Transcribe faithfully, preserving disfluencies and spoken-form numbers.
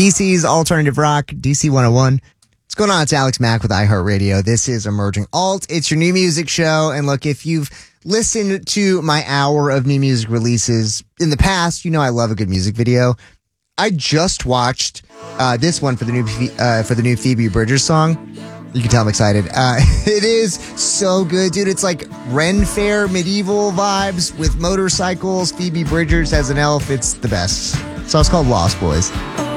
D C's Alternative Rock, D C one oh one. What's going on? It's Alex Mack with iHeartRadio. This is Emerging Alt. It's your new music show. And look, if you've listened to my hour of new music releases in the past, you know I love a good music video. I just watched uh, this one for the new uh, for the new Phoebe Bridgers song. You can tell I'm excited. Uh, it is so good, dude. It's like Ren Fair medieval vibes with motorcycles. Phoebe Bridgers as an elf. It's the best. So it's called Lost Boys.